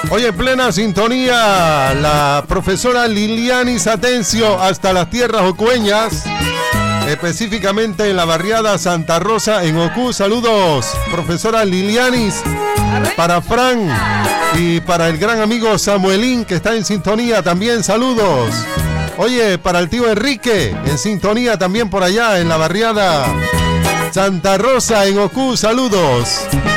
Oye, en plena sintonía, la profesora Lilianis Atencio hasta las tierras ocueñas, específicamente en la barriada Santa Rosa en Ocú. Saludos, profesora Lilianis, para Fran y para el gran amigo Samuelín, que está en sintonía también. Saludos. Oye, para el tío Enrique, en sintonía también por allá en la barriada Santa Rosa en Ocú. Saludos.